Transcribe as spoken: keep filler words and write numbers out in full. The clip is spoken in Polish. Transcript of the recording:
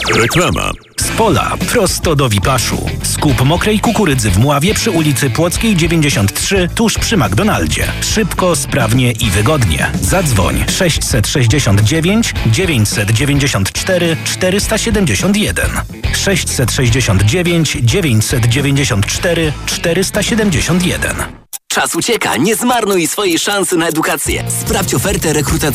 Reklama. Z pola prosto do Wipaszu. Skup mokrej kukurydzy w Mławie przy ulicy Płockiej dziewięćdziesiąt trzy, tuż przy McDonaldzie. Szybko, sprawnie i wygodnie. Zadzwoń sześćset sześćdziesiąt dziewięć dziewięćset dziewięćdziesiąt cztery czterysta siedemdziesiąt jeden. sześćset sześćdziesiąt dziewięć dziewięćset dziewięćdziesiąt cztery czterysta siedemdziesiąt jeden. Czas ucieka, nie zmarnuj swojej szansy na edukację. Sprawdź ofertę rekrutacyjną